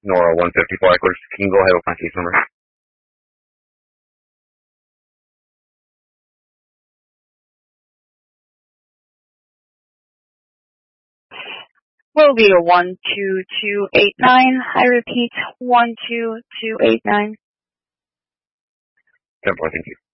Nora 154 Eichlers. Can you go ahead with my case number? Will be a 12289. I repeat, 12289. 10-4, thank you.